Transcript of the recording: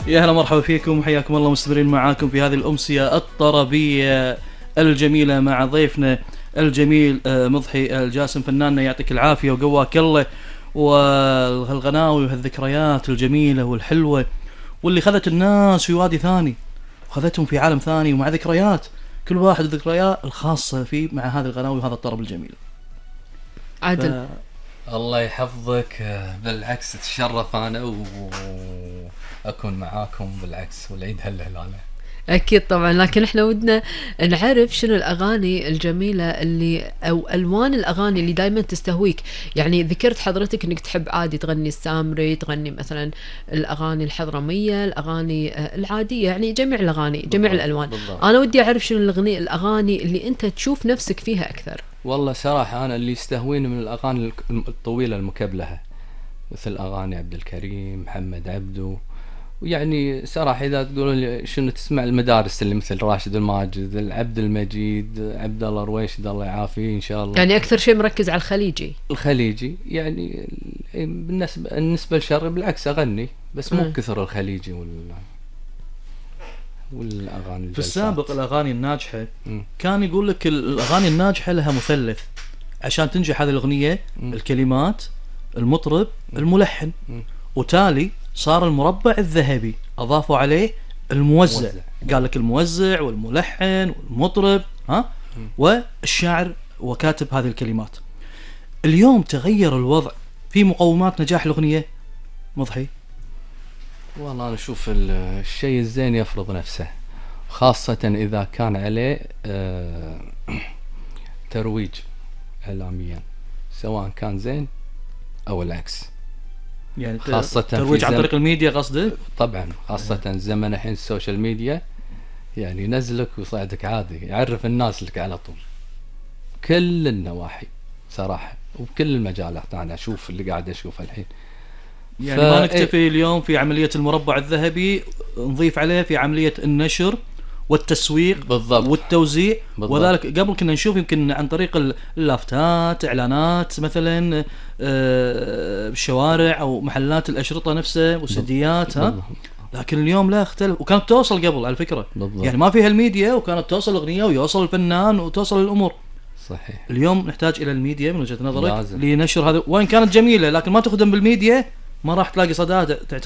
يا هلا مرحبا فيكم وحياكم الله، مستمرين معاكم في هذه الأمسية الطربية الجميلة مع ضيفنا الجميل مضحي الجاسم، فناننا يعطيك العافية وقواك الله، وهالغناوي وهالذكريات الجميلة والحلوة واللي خذت الناس في وادي ثاني وخذتهم في عالم ثاني ومع ذكريات، كل واحد الذكريات الخاصة فيه مع هذه الغناوي وهذا الطرب الجميل. عادل الله يحفظك، بالعكس تشرف انا واكون معاكم بالعكس، والعيد هالهلالة. اكيد طبعا، لكن احنا ودنا نعرف شنو الاغاني الجميله اللي او الوان الاغاني اللي دائما تستهويك. يعني ذكرت حضرتك انك تحب عادي تغني السامري، تغني مثلا الاغاني الحضرميه، الاغاني العاديه، يعني جميع الاغاني جميع الالوان. بالضبط. انا ودي اعرف شنو الاغاني اللي انت تشوف نفسك فيها اكثر. والله صراحه انا اللي يستهويني من الاغاني الطويله المكبلهه، مثل اغاني عبد الكريم، محمد عبده. ويعني صراحة إذا تقولون لي شنو تسمع، المدارس اللي مثل راشد الماجد، العبد المجيد، عبد الله رويشد الله يعافيه إن شاء الله. يعني اكثر شيء مركز على الخليجي. الخليجي يعني بالنسبة للشرق بالعكس أغني، بس مو بكثر الخليجي والأغاني في السابق الأغاني الناجحة م. كان يقول لك الأغاني الناجحة لها مثلث عشان تنجح هذه الأغنية: الكلمات، المطرب، الملحن، وتالي صار المربع الذهبي أضافوا عليه الموزع. قال لك الموزع والملحن والمطرب والشاعر وكاتب هذه الكلمات. اليوم تغير الوضع في مقومات نجاح الأغنية مضحي. والله أنا أشوف الشيء الزين يفرض نفسه، خاصة إذا كان عليه ترويج إعلاميا، سواء كان زين أو العكس. يعني خاصة ترويج عن طريق الميديا قصدك؟ طبعا، خاصة زمن الحين السوشيال ميديا، يعني ينزلك ويصعدك عادي، يعرف الناس لك على طول، كل النواحي صراحة وبكل المجالات. أنا أشوف اللي قاعد أشوفه الحين، يعني ما نكتفي اليوم في عملية المربع الذهبي، نضيف عليه في عملية النشر والتسويق بالضبط والتوزيع. بالضبط. وذلك قبل كنا نشوف يمكن عن طريق اللافتات، اعلانات مثلا بالشوارع او محلات الاشرطه نفسها وسديات لكن اليوم لا، اختلف. وكانت توصل قبل على فكره بالضبط. يعني ما فيها الميديا، وكانت توصل الاغنيه ويوصل الفنان وتوصل الامور. صحيح. اليوم نحتاج الى الميديا من وجهه نظرك لازم. لنشر هذا، وين كانت جميله لكن ما تخدم بالميديا ما راح تلاقي صدى